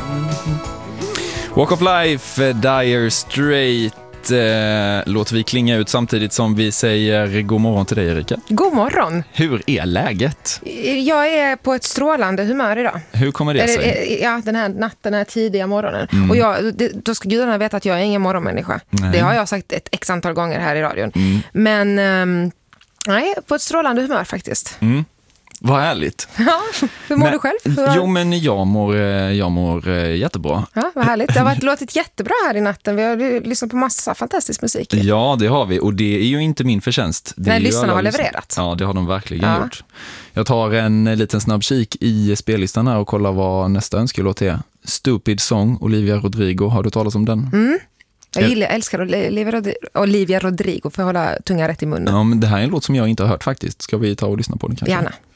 Walk of Life, Dire Straits. Låter vi klinga ut samtidigt som vi säger god morgon till dig, Erika. God morgon. Hur är läget? Jag är på ett strålande humör idag. Hur kommer det sig? Ja, den här tidiga morgonen. Och då ska gudarna veta att jag är ingen morgonmänniska. Nej. Det har jag sagt ett x antal gånger här i radion. Men nej, på ett strålande humör faktiskt. Vad härligt. Ja, hur mår du själv? Men jag mår jättebra. Ja, vad härligt. Det har låtit jättebra här i natten. Vi har lyssnat på massa fantastisk musik. Ja, det har vi. Och det är ju inte min förtjänst. Nej, lyssnarna har levererat. Ja, det har de verkligen gjort. Jag tar en liten snabb kik i spellistan här och kollar vad nästa önskelåt är. Stupid Song, Olivia Rodrigo. Har du talat om den? Jag älskar Olivia Rodrigo, för att hålla tungan rätt i munnen. Ja, men det här är en låt som jag inte har hört faktiskt. Ska vi ta och lyssna på den kanske? Gärna.